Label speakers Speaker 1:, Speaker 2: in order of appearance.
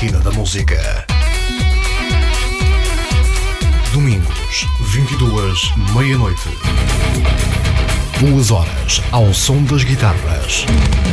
Speaker 1: Máquina da Música. Domingos, 22, meia-noite. 2 horas ao som das guitarras.